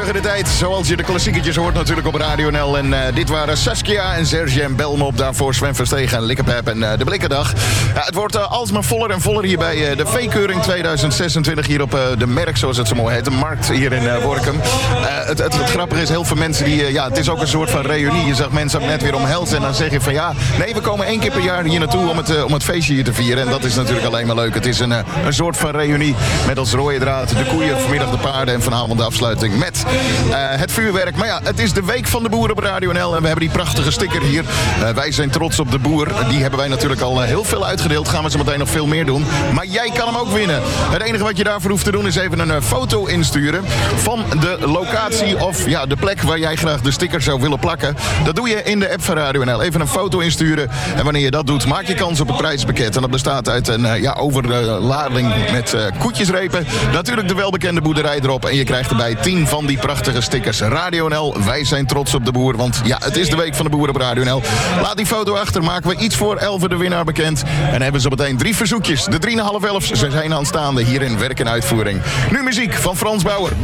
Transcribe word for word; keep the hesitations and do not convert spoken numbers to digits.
vroegere tijd. Zoals je de klassiekertjes hoort natuurlijk op Radio N L. En uh, dit waren Saskia en Serge en Belmop. Daarvoor Sven Verstegen en Likkepep en uh, de Blikkendag. Ja, het wordt uh, alsmaar voller en voller hier bij uh, de V-keuring tweeduizend zesentwintig. Hier op uh, de Merk, zoals het zo mooi heet. De markt hier in uh, Workum. Uh, het, het, het grappige is, heel veel mensen die... Uh, ja, het is ook een soort van reunie. Je zag mensen ook net weer omhelzen. En dan zeg je van ja, nee, we komen één keer per jaar hier naartoe om het, uh, om het feestje hier te vieren. En dat is natuurlijk alleen maar leuk. Het is een, uh, een soort van reunie met als rode draad de koeien, vanmiddag de paarden en vanavond de afsluiting met uh, het vuurwerk. Maar ja, het is de week van de boer op Radio N L en we hebben die prachtige sticker hier. Uh, wij zijn trots op de boer. Die hebben wij natuurlijk al uh, heel veel uitgedeeld. Gaan we zo meteen nog veel meer doen. Maar jij kan hem ook winnen. Het enige wat je daarvoor hoeft te doen is even een uh, foto insturen van de locatie of ja, de plek waar jij graag de sticker zou willen plakken. Dat doe je in de app van Radio N L. Even een foto insturen en wanneer je dat doet, maak je kans op een prijspakket. En dat bestaat uit een uh, ja, overlading met uh, koetjesrepen. Natuurlijk de welbekende boerderij erop. En je krijgt erbij tien van die prachtige stickers. Radio N L, wij zijn trots op de boer. Want ja, het is de week van de boer op Radio N L. Laat die foto achter. Maken we iets voor elf de winnaar bekend. En hebben ze meteen drie verzoekjes. De drie en half elf, ze zijn aanstaande hier in werk en uitvoering. Nu muziek van Frans Bauer.